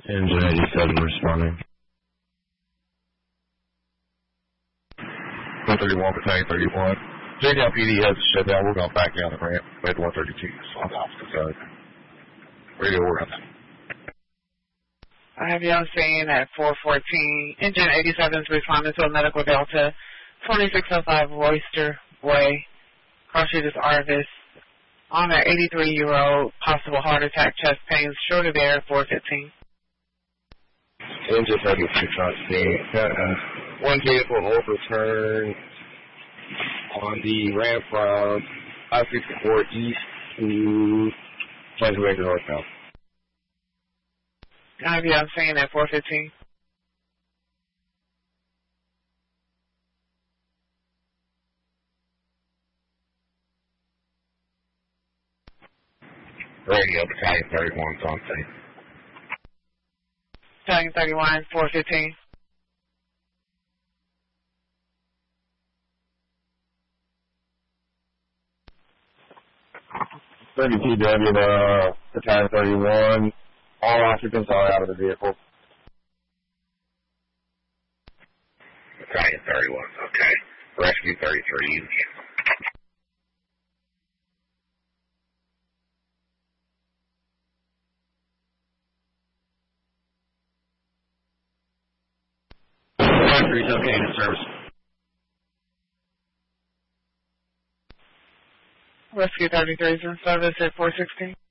Engine 87 responding. 131, Battalion 31. JDL PD has a shutdown. We're going back down the ramp. Med 132. On the opposite side. Radio run. I have you on scene at 414. Engine 87 is responding to a medical Delta 2605 Royster Way. Cross street is Arvis. On an 83-year-old, possible heart attack, chest pains, short of air, 415. Engine 36 on scene. One vehicle overturned on the ramp from I-64 east to Pennsylvania northbound. I have you on scene at 415. Radio, Battalion 31 is on scene. Battalion 31, 415. TW, Battalion 31. All occupants are out of the vehicle. Battalion 31, okay. Rescue 33. Factory's okay in service. Rescue 33 is in service at 416.